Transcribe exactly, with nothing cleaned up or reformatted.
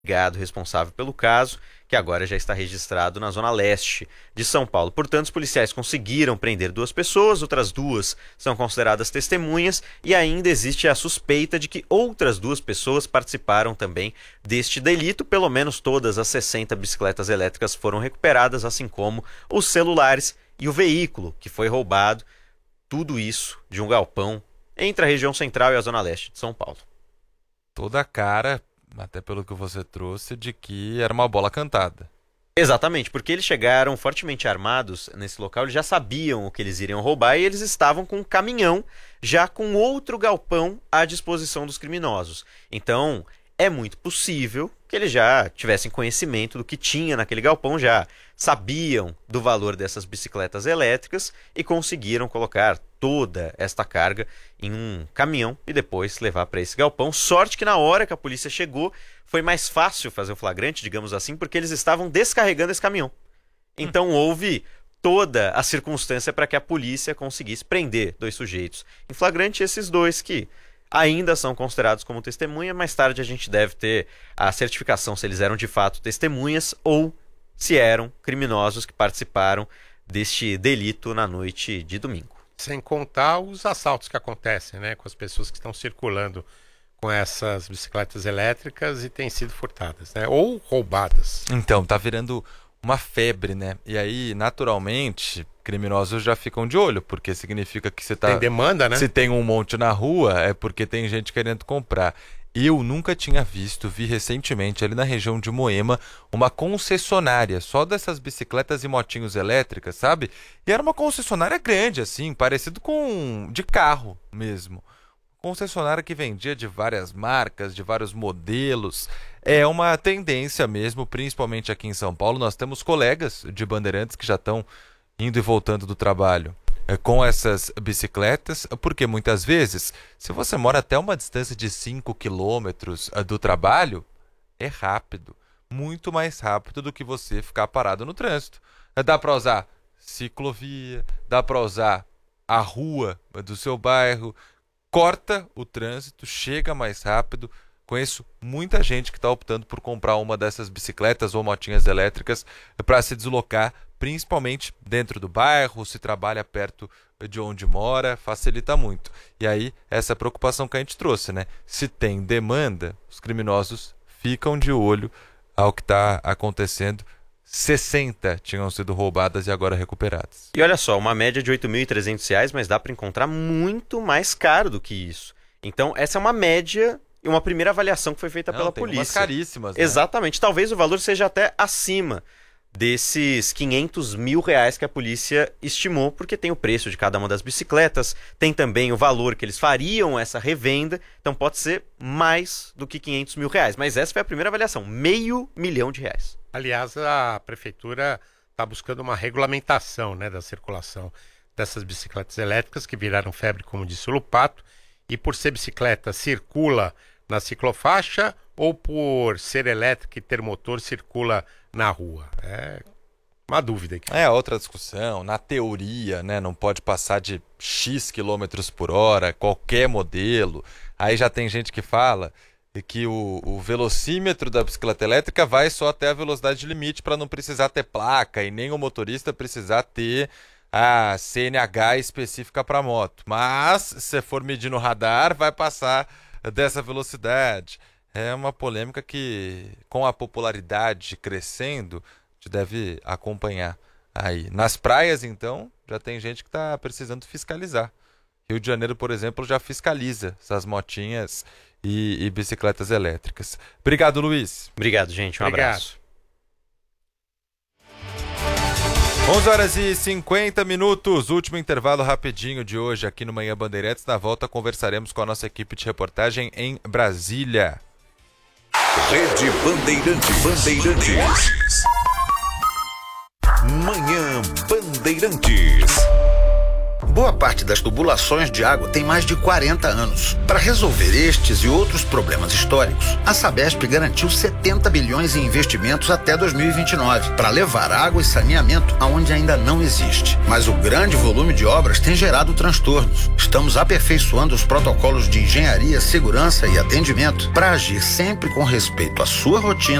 delegado responsável pelo caso, que agora já está registrado na zona leste de São Paulo. Portanto, os policiais conseguiram prender duas pessoas, outras duas são consideradas testemunhas e ainda existe a suspeita de que outras duas pessoas participaram também deste delito. Pelo menos todas as sessenta bicicletas elétricas foram recuperadas, assim como os celulares e o veículo que foi roubado. Tudo isso de um galpão entre a região central e a zona leste de São Paulo. Toda a cara, até pelo que você trouxe, de que era uma bola cantada. Exatamente, porque eles chegaram fortemente armados nesse local, eles já sabiam o que eles iriam roubar e eles estavam com um caminhão já com outro galpão à disposição dos criminosos. Então, é muito possível que eles já tivessem conhecimento do que tinha naquele galpão, já sabiam do valor dessas bicicletas elétricas e conseguiram colocar toda esta carga em um caminhão e depois levar para esse galpão. Sorte que na hora que a polícia chegou foi mais fácil fazer o flagrante, digamos assim, porque eles estavam descarregando esse caminhão. Então hum. houve toda a circunstância para que a polícia conseguisse prender dois sujeitos em flagrante, esses dois que ainda são considerados como testemunha. Mais tarde a gente deve ter a certificação se eles eram de fato testemunhas ou se eram criminosos que participaram deste delito na noite de domingo. Sem contar os assaltos que acontecem, né, com as pessoas que estão circulando com essas bicicletas elétricas e têm sido furtadas, né, ou roubadas. Então, tá virando uma febre, né? E aí, naturalmente, criminosos já ficam de olho, porque significa que você tá... Tem demanda, né? Se tem um monte na rua, é porque tem gente querendo comprar. Eu nunca tinha visto, vi recentemente ali na região de Moema, uma concessionária só dessas bicicletas e motinhos elétricas, sabe? E era uma concessionária grande, assim, parecido com de carro mesmo. Concessionária que vendia de várias marcas, de vários modelos. É uma tendência mesmo, principalmente aqui em São Paulo. Nós temos colegas de Bandeirantes que já estão indo e voltando do trabalho com essas bicicletas, porque muitas vezes, se você mora até uma distância de cinco quilômetros do trabalho, é rápido, muito mais rápido do que você ficar parado no trânsito. Dá para usar ciclovia, dá para usar a rua do seu bairro, corta o trânsito, chega mais rápido. Conheço muita gente que está optando por comprar uma dessas bicicletas ou motinhas elétricas para se deslocar, principalmente dentro do bairro, se trabalha perto de onde mora, facilita muito. E aí, essa preocupação que a gente trouxe, né? Se tem demanda, os criminosos ficam de olho ao que está acontecendo. sessenta tinham sido roubadas e agora recuperadas. E olha só, uma média de oito mil e trezentos reais, mas dá para encontrar muito mais caro do que isso. Então, essa é uma média e uma primeira avaliação que foi feita Não, pela tem polícia. Umas caríssimas, né? Exatamente. Talvez o valor seja até acima desses quinhentos mil reais que a polícia estimou, porque tem o preço de cada uma das bicicletas, tem também o valor que eles fariam essa revenda, então pode ser mais do que quinhentos mil reais. Mas essa foi a primeira avaliação, meio milhão de reais. Aliás, a prefeitura está buscando uma regulamentação, né, da circulação dessas bicicletas elétricas que viraram febre, como disse o Lupato, e por ser bicicleta circula na ciclofaixa ou por ser elétrica e ter motor circula na rua. É uma dúvida aqui. É outra discussão. Na teoria, né, não pode passar de X quilômetros por hora, qualquer modelo. Aí já tem gente que fala que o, o velocímetro da bicicleta elétrica vai só até a velocidade limite para não precisar ter placa e nem o motorista precisar ter a C N H específica para moto. Mas, se for medir no radar, vai passar dessa velocidade. É uma polêmica que, com a popularidade crescendo, a gente deve acompanhar aí. Nas praias, então, já tem gente que está precisando fiscalizar. Rio de Janeiro, por exemplo, já fiscaliza essas motinhas e, e bicicletas elétricas. Obrigado, Luiz. Obrigado, gente. Um Obrigado. abraço. onze horas e cinquenta minutos, último intervalo rapidinho de hoje aqui no Manhã Bandeirantes. Na volta conversaremos com a nossa equipe de reportagem em Brasília. Rede Bandeirantes. Bandeirantes. Manhã Bandeirantes. Boa parte das tubulações de água tem mais de quarenta anos. Para resolver estes e outros problemas históricos, a Sabesp garantiu setenta bilhões em investimentos até dois mil e vinte e nove para levar água e saneamento aonde ainda não existe. Mas o grande volume de obras tem gerado transtornos. Estamos aperfeiçoando os protocolos de engenharia, segurança e atendimento para agir sempre com respeito à sua rotina